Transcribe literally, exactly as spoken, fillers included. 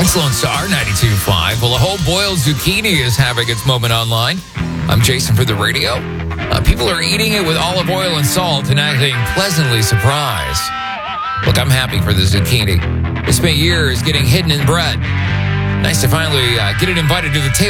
It's Lone Star ninety-two point five. Well, a whole boiled zucchini is having its moment online. I'm Jason for the radio. Uh, people are eating it with olive oil and salt and acting pleasantly surprised. Look, I'm happy for the zucchini. It spent years getting hidden in bread. Nice to finally uh, get it invited to the table.